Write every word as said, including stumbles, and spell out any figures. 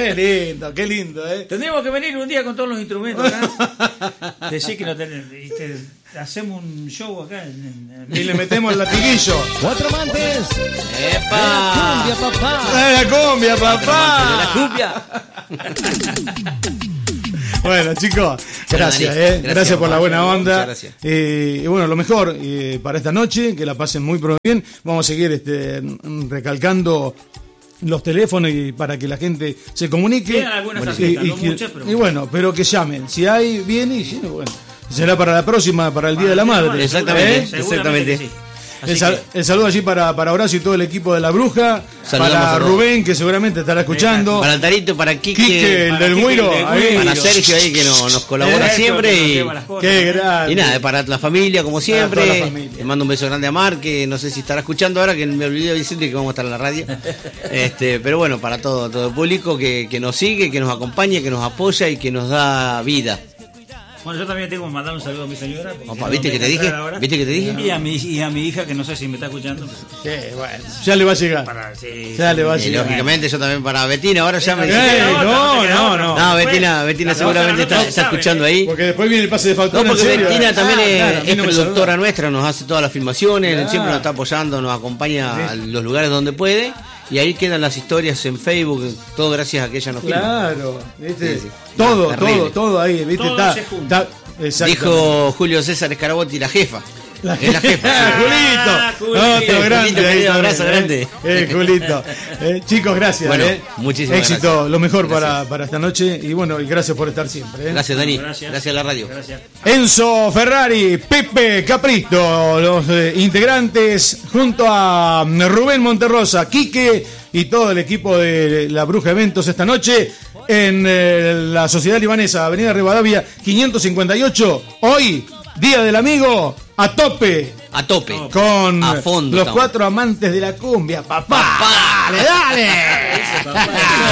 Qué lindo, qué lindo, ¿eh? Tendríamos que venir un día con todos los instrumentos acá. Decir que no tenemos. Hacemos un show acá. En, en... Y le metemos el latiguillo. Cuatro amantes. ¡Epa! La cumbia, papá. ¡La cumbia, papá! La cumbia. Bueno, chicos, gracias, Dani, eh. gracias, gracias por la buena Muchas onda. gracias. Eh, y bueno, lo mejor eh, para esta noche, que la pasen muy pero bien. Vamos a seguir este, recalcando los teléfonos y para que la gente se comunique. Quedan algunas y, tarjetas, y, no y- muchas, pero- y bueno, pero que llamen. Si hay, viene y si no, bueno. Será para la próxima, para el Día de la Madre. Exactamente. ¿Eh? Exactamente. Sí. El, Así sal- que- el saludo allí para, para Horacio y todo el equipo de La Bruja. Saludamos para a todos. Rubén, que seguramente estará escuchando. Para Altarito, para Quique, Quique, el para del Quique, Güiro. el del ahí. Güiro. para Sergio ahí que no- nos colabora Eso, siempre. que nos Y, lleva las cosas. Qué grande. y nada, para la familia, como Para toda la siempre. familia. Le mando un beso grande a Mar, que no sé si estará escuchando ahora, que me olvidé de decirle que vamos a estar en la radio. este Pero bueno, para todo, todo el público que, que nos sigue, que nos acompaña, que nos apoya y que nos da vida. Bueno, yo también tengo que mandar un saludo a mi señora. porque Opa, no ¿viste me que te deja dije? entrar ahora. ¿Viste que te dije? Y a, mi, y a mi hija, que no sé si me está escuchando. Qué bueno. Ya le va a llegar. Para, sí, Ya le va a Y llegar. lógicamente yo también para Betina, ahora ya me Eh, dice. no, no, no. No, Betina, Betina La seguramente otra no está, está sabe, escuchando eh. ahí. Porque después viene el pase de No, factura. porque en serio, Betina ¿eh? también Ah, es, claro, a mí es no me productora saluda. nuestra, nos hace todas las filmaciones, Claro. siempre nos está apoyando, nos acompaña a los lugares donde puede. Y ahí quedan las historias en Facebook, todo gracias a que ella nos filma. Claro, ¿viste? Sí, sí. Todo, Terrible. todo, todo ahí, ¿viste? Todo Está, se junta. está, exactamente. Dijo Julio César Escarabotti, la jefa. La Es la jefa. Ah, Ah, Julito. Julito. Otro grande. Julito, ahí querido, también, abrazo eh. grande. Eh, Julito. Eh, chicos, gracias. Bueno, eh. muchísimas Éxito, gracias. lo mejor Gracias. para, para esta noche. Y bueno, y gracias por estar siempre. eh. Gracias, Dani. Gracias. Gracias a la radio. Gracias. Enzo Ferrari, Pepe Capristo, los eh, integrantes junto a mm, Rubén Monterrosa, Quique y todo el equipo de La Bruja Eventos esta noche en eh, la Sociedad Libanesa, Avenida Rivadavia quinientos cincuenta y ocho. Hoy, Día del Amigo, a tope. A tope. Con A fondo los estamos. cuatro amantes de la cumbia, papá. Papá. ¡Dale, dale!